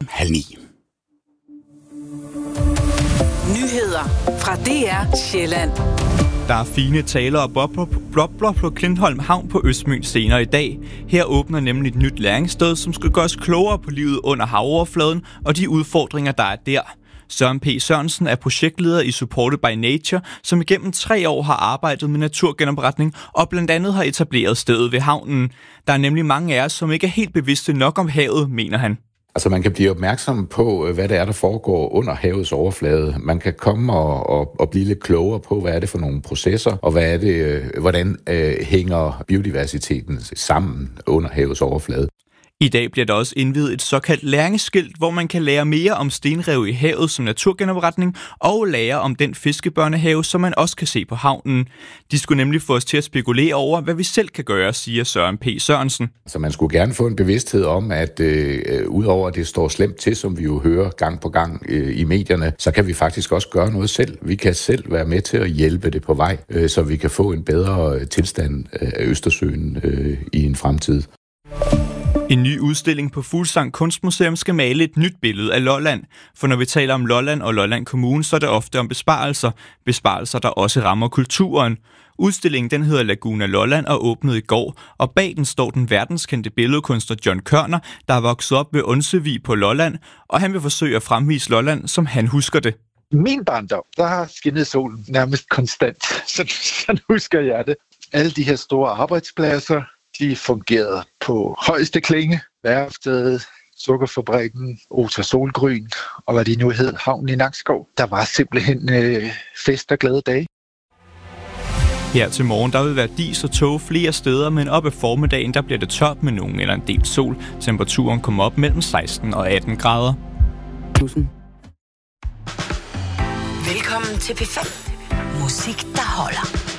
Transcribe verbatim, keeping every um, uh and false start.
halv ni. Nyheder fra D R Sjælland. Der er fine taler og bobler på Klintholm Havn på Østmøn senere i dag. Her åbner nemlig et nyt læringssted, som skal gøre os klogere på livet under havoverfladen og de udfordringer, der er der. Søren P. Sørensen er projektleder i Supported by Nature, som igennem tre år har arbejdet med naturgenopretning og blandt andet har etableret stedet ved havnen. Der er nemlig mange af os, som ikke er helt bevidste nok om havet, mener han. Altså man kan blive opmærksom på, hvad det er, der foregår under havets overflade. Man kan komme og, og, og blive lidt klogere på, hvad er det for nogle processer, og hvad er det, hvordan øh, hænger biodiversiteten sammen under havets overflade. I dag bliver der også indviet et såkaldt læringsskilt, hvor man kan lære mere om stenrev i havet som naturgenopretning og lære om den fiskebørnehave, som man også kan se på havnen. De skulle nemlig få os til at spekulere over, hvad vi selv kan gøre, siger Søren P. Sørensen. Så man skulle gerne få en bevidsthed om, at øh, udover at det står slemt til, som vi jo hører gang på gang øh, i medierne, så kan vi faktisk også gøre noget selv. Vi kan selv være med til at hjælpe det på vej, øh, så vi kan få en bedre tilstand af Østersøen øh, i en fremtid. En ny udstilling på Fuglsang Kunstmuseum skal male et nyt billede af Lolland. For når vi taler om Lolland og Lolland Kommune, så er det ofte om besparelser. Besparelser, der også rammer kulturen. Udstillingen den hedder Laguna Lolland og åbnede i går, og bag den står den verdenskendte billedkunstner John Kørner, der er vokset op ved Onsevig på Lolland, og han vil forsøge at fremvise Lolland, som han husker det. I min barndom, der har skinnet solen nærmest konstant, så sådan husker jeg det. Alle de her store arbejdspladser, de fungerede på højeste klinge, værftet, sukkerfabrikken, Ota Solgryn og hvad de nu hed, havnen i Nakskov. Der var simpelthen øh, fest og glade dage. Her til morgen, der vil være dis og tog flere steder, men op ad formiddagen, der bliver det tørt med nogen eller en del sol. Temperaturen kommer op mellem seksten og atten grader. Tusind. Velkommen til P fem. Musik, der holder.